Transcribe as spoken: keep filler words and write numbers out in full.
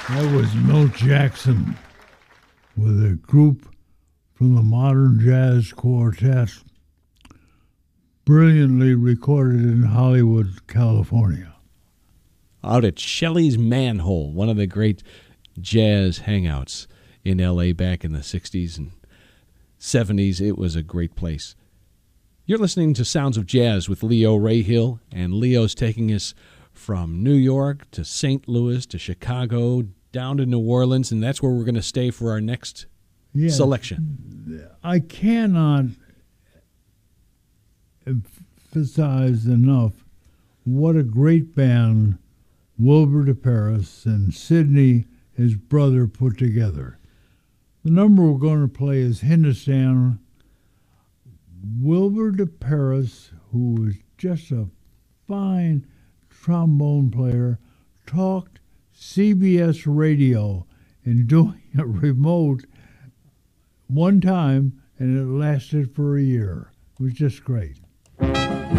That was Milt Jackson with a group from the Modern Jazz Quartet, brilliantly recorded in Hollywood, California. Out at Shelley's Manhole, one of the great jazz hangouts in L A back in the sixties and seventies. It was a great place. You're listening to Sounds of Jazz with Leo Rahill, and Leo's taking us from New York to Saint Louis to Chicago, down to New Orleans, and that's where we're going to stay for our next yes. selection. I cannot emphasize enough what a great band Wilbur DeParis and Sidney, his brother, put together. The number we're going to play is Hindustan. Wilbur DeParis, who is just a fine trombone player, talked C B S radio and doing a remote one time, and it lasted for a year. It was just great.